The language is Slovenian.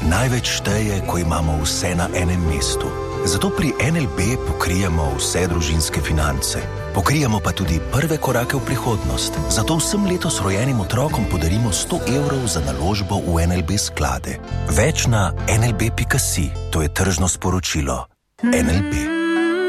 Največ šteje, ko imamo vse na enem mestu. Zato pri NLB pokrijemo vse družinske finance. Pokrijemo pa tudi prve korake v prihodnost. Zato vsem letos rojenim otrokom podarimo 100 evrov za naložbo v NLB sklade. Več na nlb.si, to je tržno sporočilo. NLB.